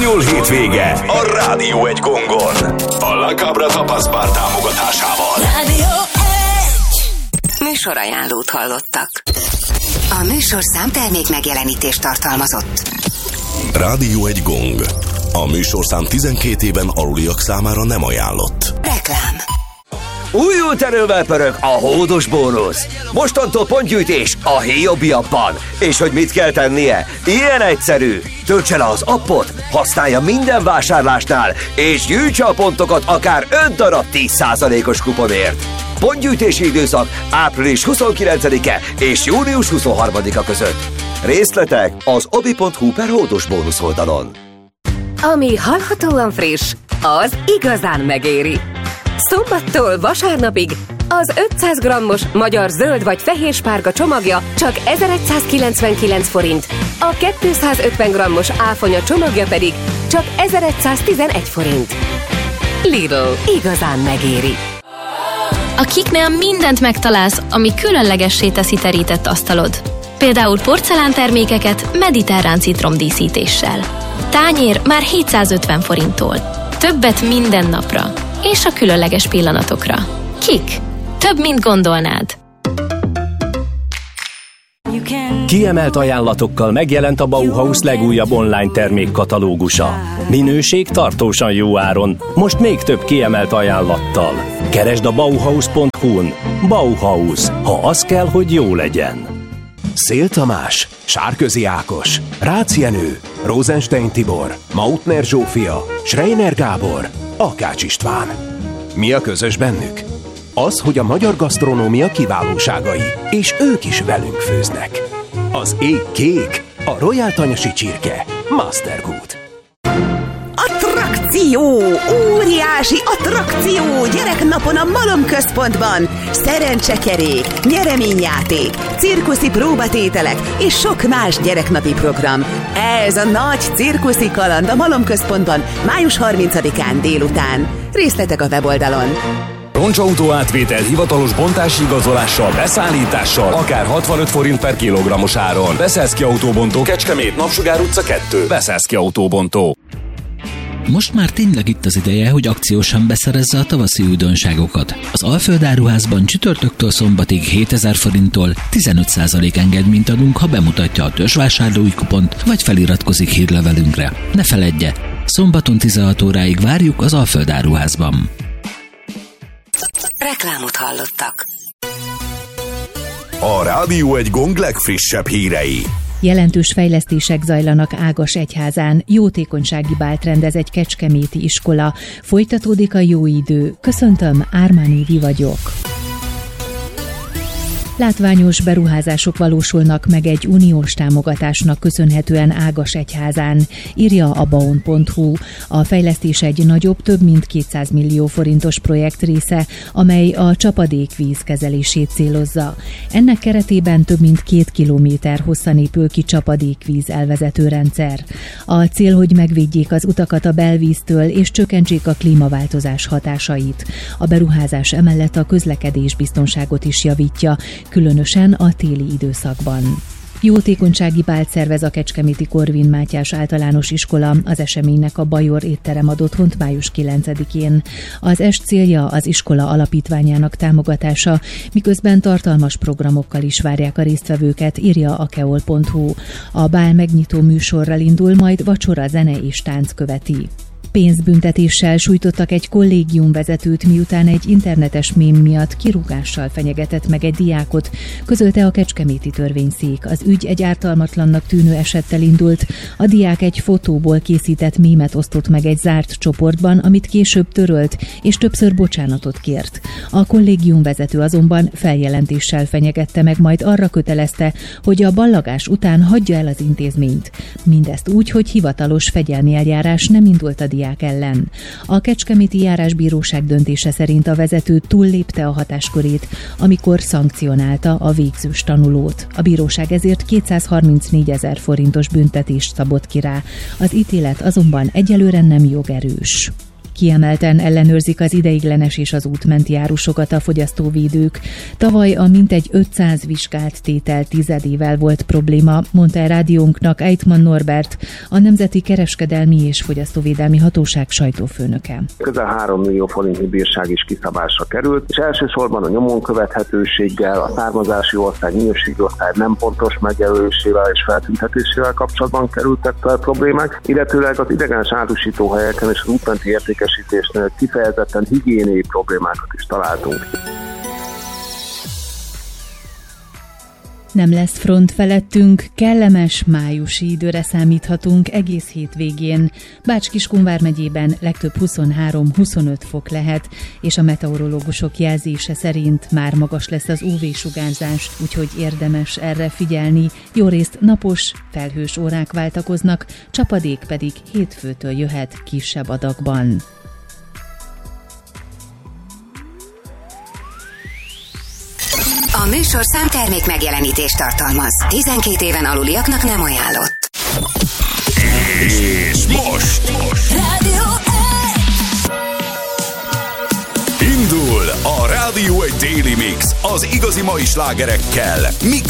Spanyol hétvége a Rádió egy gongon. A La Cabra Tapas Bar támogatásával. Rádió 1. Műsorajánlót hallottak. A műsorszám termék megjelenítést tartalmazott. Rádió egy gong. A műsorszám 12 éven aluliak számára nem ajánlott. Reklám. Újult erővel pörög a hódos bónusz. Mostantól pontgyűjtés a Héjabbiabban. És hogy mit kell tennie? Ilyen egyszerű. Töltse le az appot, használja minden vásárlásnál, és gyűjtse a pontokat akár 5 darab 10%-os kuponért. Pontgyűjtési időszak április 29-e és június 23-a között. Részletek az obi.hu/hódos bónusz oldalon. Ami hallhatóan friss, az igazán megéri. Szombattól vasárnapig az 500 g-os magyar zöld vagy fehér spárga csomagja csak 1199 forint, a 250 g-os áfonya csomagja pedig csak 1111 forint. Lidl, igazán megéri. A Kiknél mindent megtalálsz, ami különlegessé teszi terített asztalod. Például porcelántermékeket mediterrán citromdíszítéssel. Tányér már 750 forinttól. Többet minden napra. És a különleges pillanatokra. Kik? Több, mint gondolnád. Kiemelt ajánlatokkal megjelent a Bauhaus legújabb online termékkatalógusa. Minőség tartósan jó áron, most még több kiemelt ajánlattal. Keresd a Bauhaus.hu-n. Bauhaus, ha az kell, hogy jó legyen. Szél Tamás, Sárközi Ákos, Rácz Jenő, Rosenstein Tibor, Mautner Zsófia, Schreiner Gábor, Akács István. Mi a közös bennük? Az, hogy a magyar gasztronómia kiválóságai, és ők is velünk főznek. Az ég kék, a Royal Tanyasi csirke, Mastergood. Attrakció! Óriási attrakció! Gyereknapon a Malom Központban! Szerencsekerék, nyereményjáték, cirkuszi próbatételek és sok más gyereknapi program. Ez a nagy cirkuszi kaland a Malom Központban május 30-án délután. Részletek a weboldalon. Roncsautó átvétel hivatalos bontási igazolással, beszállítással, akár 65 forint per kilogrammos áron. Beszeszki Autóbontó, Kecskemét, Napsugár utca 2. Beszeszki Autóbontó. Most már tényleg itt az ideje, hogy akciósan beszerezze a tavaszi újdonságokat. Az Alföld Áruházban csütörtöktől szombatig 7000 forinttól 15% engedményt adunk, ha bemutatja a törzsvásárlói kupont, vagy feliratkozik hírlevelünkre. Ne feledje, szombaton 16 óráig várjuk az Alföld Áruházban. Reklámot hallottak. A Rádió egy gong legfrissebb hírei. Jelentős fejlesztések zajlanak Ágasegyházán, jótékonysági bált rendez egy kecskeméti iskola. Folytatódik a jó idő. Köszöntöm, Ármán Évi vagyok. Látványos beruházások valósulnak meg egy uniós támogatásnak köszönhetően Ágasegyházán, írja a baon.hu. A fejlesztés egy nagyobb, több mint 200 millió forintos projekt része, amely a csapadékvíz kezelését célozza. Ennek keretében több mint 2 kilométer hosszan épül ki csapadékvíz elvezető rendszer. A cél, hogy megvédjék az utakat a belvíztől és csökkentsék a klímaváltozás hatásait. A beruházás emellett a közlekedés biztonságot is javítja, különösen a téli időszakban. Jótékonysági bált szervez a Kecskeméti Korvin Mátyás Általános Iskola, az eseménynek a Bajor étterem ad otthont május 9-én. Az est célja az iskola alapítványának támogatása, miközben tartalmas programokkal is várják a résztvevőket, írja a keol.hu. A bál megnyitó műsorral indul, majd vacsora, zene és tánc követi. Pénzbüntetéssel sújtottak egy kollégiumvezetőt, miután egy internetes mém miatt kirúgással fenyegetett meg egy diákot, közölte a kecskeméti törvényszék. Az ügy egy ártalmatlannak tűnő esettel indult. A diák egy fotóból készített mémet osztott meg egy zárt csoportban, amit később törölt, és többször bocsánatot kért. A kollégiumvezető azonban feljelentéssel fenyegette meg, majd arra kötelezte, hogy a ballagás után hagyja el az intézményt. Mindezt úgy, hogy hivatalos fegyelmi eljárás nem indult a diák ellen. A Kecskeméti Járásbíróság döntése szerint a vezető túllépte a hatáskörét, amikor szankcionálta a végzős tanulót. A bíróság ezért 234 000 forintos büntetést szabott ki rá. Az ítélet azonban egyelőre nem jogerős. Kiemelten ellenőrzik az ideiglenes és az útmenti árusokat a fogyasztóvédők. Tavaly a mintegy 500 vizsgált tétel tizedével volt probléma, mondta el rádiónknak Eitman Norbert, a Nemzeti Kereskedelmi és Fogyasztóvédelmi Hatóság sajtófőnöke. Közel 3 millió forintnyi bírság is kiszabásra került, és elsősorban a nyomon követhetőséggel, a származási ország, minőségi ország nem pontos megjelölésével és feltüntetésével kapcsolatban kerültek fel problémák, illetőleg az ideiglenes árusítóhelyeken és az útmenti értékesítésnél kifejezetten higiéniai problémákat is találtunk. Nem lesz front felettünk, kellemes májusi időre számíthatunk egész hétvégén. Bács-Kiskun vármegyében legtöbb 23-25 fok lehet, és a meteorológusok jelzése szerint már magas lesz az UV-sugárzás, úgyhogy érdemes erre figyelni. Jórészt napos, felhős órák váltakoznak, csapadék pedig hétfőtől jöhet kisebb adagban. A műsorszám termék megjelenítést tartalmaz. 12 éven aluliaknak nem ajánlott. És most Rádió 1! indul a Rádió 1 Daily Mix az igazi mai slágerekkel, mix